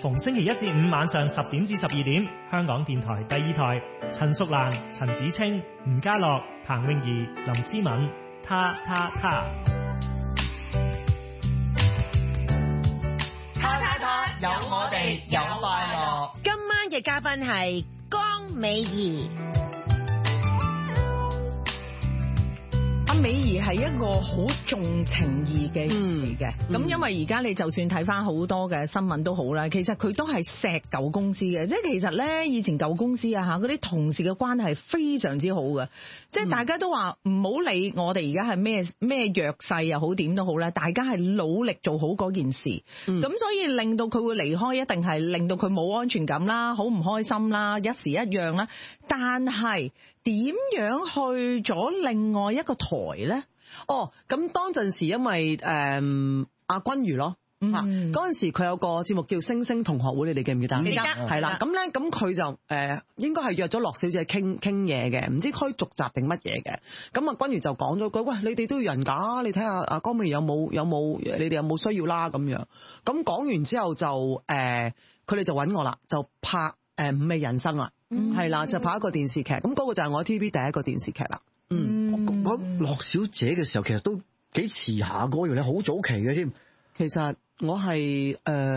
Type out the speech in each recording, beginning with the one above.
逢星期一至五晚上10點至12點，香港電台第2台，陳淑蘭、陳子清、吳家樂、彭詠儀、林思敏，他。 有我哋有快樂。 今晚嘅嘉賓係江美儀。 阿美儀係一個好重情義嘅人嚟嘅，咁因為而家你就算睇翻好多嘅新聞都好啦，其實佢都係錫舊公司嘅，即係其實咧以前舊公司啊嚇嗰啲同事嘅關係係非常之好嘅，即係大家都話唔好理我哋而家係咩弱勢又好點都好啦，大家係努力做好嗰件事，咁所以令到佢會離開一定係令到佢冇安全感啦，好唔開心啦，一時一樣啦，但係點樣去咗另外一個台咧？ 咁當陣時因為阿君如咯，嗰陣時佢有個節目叫星星同學會，你哋記唔記得？ 記得係啦，咁咧咁佢就應該係約咗樂小姐傾嘢嘅，唔知開續集定乜嘢嘅。咁啊君如就講咗句：喂，你哋都要人㗎，你睇下阿江美儀有冇你哋有冇需要啦咁樣。咁講完之後就佢哋就揾我啦，就拍五味人生啦，係啦，就拍一個電視劇。咁嗰個就係我 TVB 第一個電視劇啦。 我樂小姐嘅時候其實都幾遲下個，原來好早期嘅添。 其實我係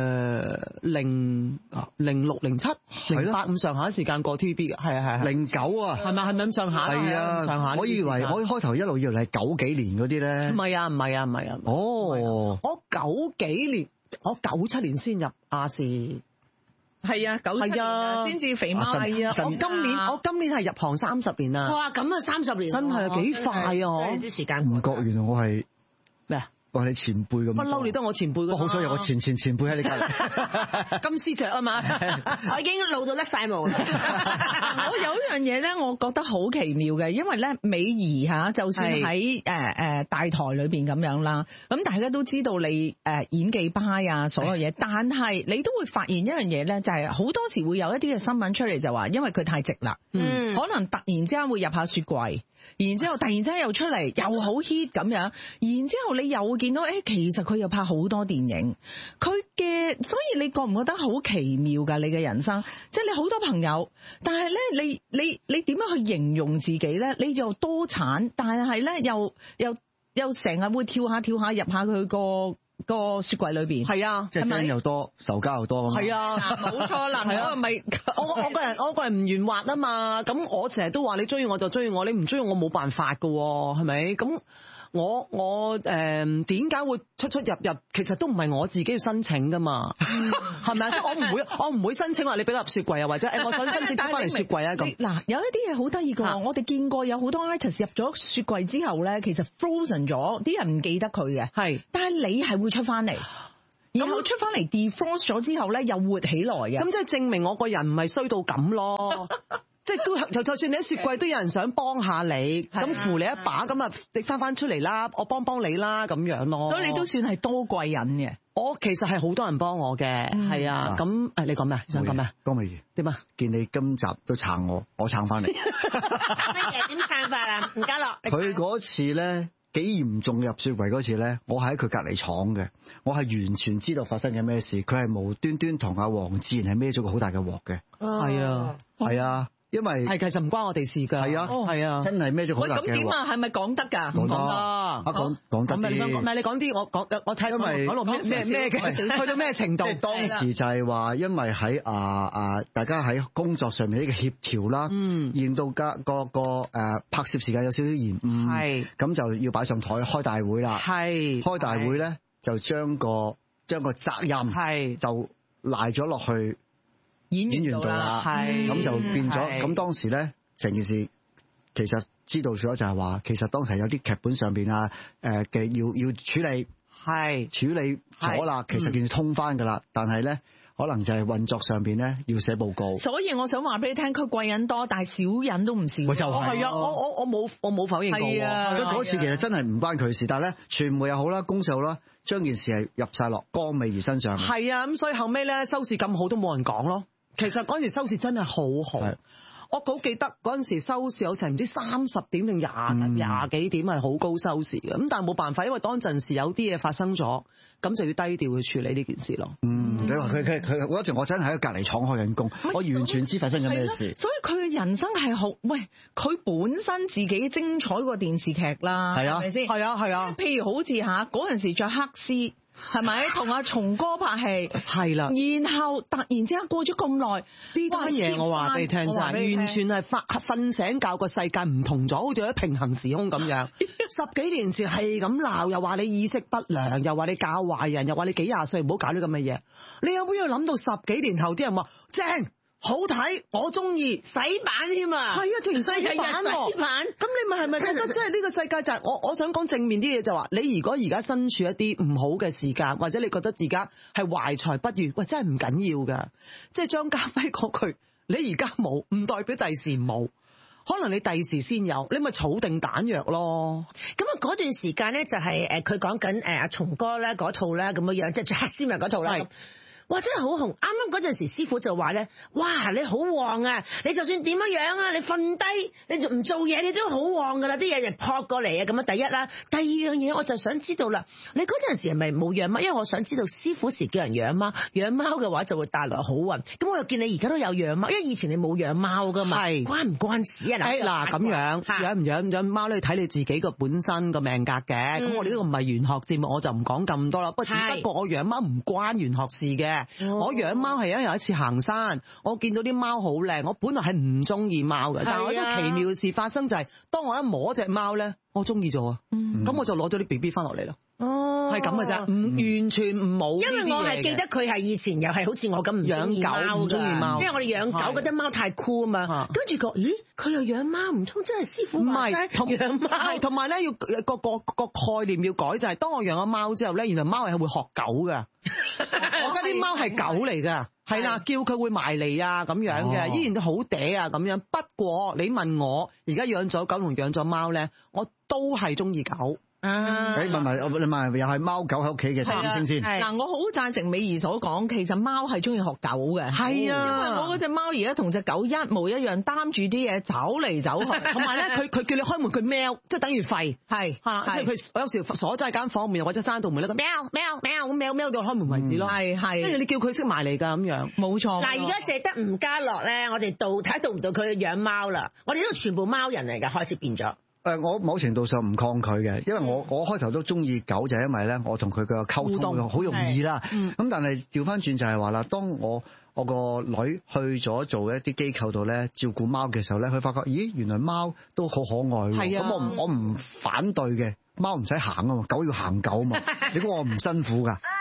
06、07、08咁上下時間過 TVB 嘅，係 09啊， 係咪咁上下？ 係啊， 上下。 我以為我開頭一路以為係90幾年嗰啲咧。 唔係啊。 哦， 我90幾年，我97年先入亞視。 係啊，97年啊，先至肥貓。係啊， 我今年係入行30年啦。 哇，咁啊30年， 真係幾快啊！ 我啲時間唔覺原來我係咩啊？ 話你前輩咁， 不嬲你都我前輩。 好彩有個前輩喺你隔離， 金絲雀啊嘛！ 我已經老到甩晒毛。 我有一樣嘢咧，我覺得好奇妙嘅，因為咧美儀嚇，就算喺大台裏邊咁樣啦，咁大家都知道你演技派啊，所有嘢，但係你都會發現一樣嘢咧，就係好多時會有一啲嘅新聞出嚟就話，因為佢太直啦，可能突然之間會入下雪櫃。然之後突然之間又出嚟又好 hit 咁樣，然之後你又會見到其實佢又拍好多電影，佢嘅，所以你覺唔覺得好奇妙㗎？你嘅人生，即係你好多朋友，但係咧你點樣去形容自己咧？你又多產，但係咧又成日會跳下入下佢個雪櫃裏邊。係啊， 即係 friend 又多，仇家又多。 係啊， 冇錯啦，係啊，咪我個人唔圓滑啊嘛，咁我成日都話你追我就追我，你唔追我冇辦法噶，係咪？咁我點解會出入？其實都唔係我自己要申請噶嘛，係咪啊？即係我唔會申請話你俾我入雪櫃啊，或者我想申請翻嚟雪櫃啊咁。 嗱，有一啲嘢好得意噶，我哋見過有好多 artist 入咗雪櫃之後咧，其實 frozen 咗，啲人唔記得佢嘅。係，但係你係會出翻嚟。然後出翻嚟 defrost 咗之後咧，又活起來嘅。 咁即係證明我個人唔係衰到咁咯。即係都就算你喺雪櫃都有人想幫下你，咁扶你一把，咁啊你翻出嚟啦，我幫你啦咁樣咯。 所以你都算係多貴人嘅。 我其實係好多人幫我嘅，係啊。咁你講咩？想講咩？ 江美儀點啊？見你今集都撐我撐翻嚟。 咩嘢點撐法啊？吳家樂。 佢嗰次咧。幾嚴重入雪櫃嗰次咧，我係喺佢隔離廠嘅，我係完全知道發生緊咩事，佢係無端端同阿黃志賢係孭咗個好大嘅鑊嘅。係啊，因為其實唔關我哋事㗎。係啊， 真係孭咗好大嘅鑊。 喂，咁點啊？係咪講得㗎？ 講得，講得啲。 唔係你講啲，我睇講到咩嘅，去到咩程度？ 即係當時就係話，因為喺大家喺工作上面呢個協調啦，令到個拍攝時間有少少延誤，咁就要擺上台開大會啦。開大會咧就將個責任就賴咗落去演員度啦，咁就變咗。咁當時咧成件事其實知道咗就係話，其實當時有啲劇本上邊嘅要處理，處理咗啦，其實件事通翻噶啦，但係咧可能就係運作上邊咧要寫報告。 所以我想話俾你聽，佢貴人多，但係少人都唔少。 係啊，我冇否認過。 係啊， 所以嗰次其實真係唔關佢事，但係咧傳媒又好啦，公司好啦，將件事係入晒落江美儀身上。 係啊，咁所以後尾咧收視咁好都冇人講咯。其實嗰陣時收視真係好好。 我好記得嗰陣時收視有成唔知30點定廿幾點係好高收視嘅，咁但係冇辦法，因為當陣時有啲嘢發生咗，咁就要低調去處理呢件事咯。 你話佢嗰陣我真係喺隔離廠開緊工，我完全知發生緊咩事。 所以佢嘅人生係好，喂，佢本身自己精彩過電視劇啦，係咪先？ 係啊。 譬如好似嗰陣時着黑絲。係咪同阿松哥拍戲？ 係啦， 然後突然之間過咗咁耐， 呢單嘢我話俾你聽就係完全係瞓醒覺個世界唔同咗，好似喺平行時空咁樣。10幾年前係咁鬧，又話你意識不良，又話你教壞人，又話你幾廿歲唔好搞啲咁嘅嘢。你有冇要諗到10幾年後啲人話正？好睇，我中意洗版添啊！ 係啊，全洗版喎。咁你咪係咪覺得即係呢個世界就係我想講正面啲嘢就話，你如果而家身處一啲唔好嘅時間，或者你覺得自家係懷才不遇，喂，真係唔緊要㗎。即係張家輝嗰句，你而家冇，唔代表第時冇。可能你第時先有，你咪儲定彈藥咯。 咁啊，嗰段時間咧就係佢講緊阿松哥咧嗰套咧咁嘅樣，即係黑絲襪嗰套啦。哇！真係好紅，啱啱嗰陣時師傅就話咧，哇！你好旺啊！你就算點樣啊，你瞓低，你就唔做嘢，你都好旺噶啦！啲嘢就撲過嚟啊！咁啊，第一啦，第二樣嘢我就想知道啦，你嗰陣時係咪冇養貓？因為我想知道師傅時叫人養貓，養貓嘅話就會帶來好運。咁我又見你而家都有養貓，因為以前你冇養貓噶嘛，關唔關事啊？ 嗱咁樣養唔養貓咧，睇你自己個本身個命格嘅。咁我哋呢個唔係玄學節目，我就唔講咁多啦。不過只不過我養貓唔關玄學事嘅。我養貓係因為有一次行山，我見到啲貓好靚，我本來係唔中意貓嘅，但係有啲奇妙嘅事發生就係，當我一摸隻貓咧，我中意咗啊，咁我就攞咗啲 BB 翻落嚟咯。哦，係咁嘅啫，完全唔冇。 因為我係記得佢係以前又係好似我咁唔中意貓，唔中意貓，因為我哋養狗覺得貓太酷啊嘛。跟住咦，佢又養貓，唔通真係師傅話齋養貓？ 係同埋咧要個概念要改，就係當我養咗貓之後咧，原來貓係會學狗噶。我家啲貓係狗嚟噶，係啦，叫佢會埋嚟啊咁樣嘅，依然都好嗲啊咁樣。不過你問我而家養咗狗同養咗貓咧，我都係中意狗。 你問埋又係貓狗喺屋企嘅點先？ 嗱，我好贊成美儀所講，其實貓係中意學狗嘅。係啊，因為我嗰隻貓而家同隻狗一模一樣，擔住啲嘢走嚟走去， 同埋咧佢叫你開門佢喵，即係等於吠。係即係佢我有時鎖喺間房面或者閂道門咧，喵喵喵咁喵喵到開門為止咯。係，跟住你叫佢識埋嚟㗎咁樣。冇錯。 嗱，而家淨得吳家樂咧，我哋睇到唔到佢養貓啦，我哋都全部貓人嚟㗎，開始變咗。 我某程度上唔抗拒嘅，因為我開頭都中意狗，就係因為咧我同佢嘅溝通好容易啦。咁但係調翻轉就係話啦，當我個女去咗做一啲機構度咧照顧貓嘅時候咧，佢發覺咦原來貓都好可愛喎。咁我唔反對嘅，貓唔使行啊嘛，狗要行狗啊嘛。你估我唔辛苦㗎？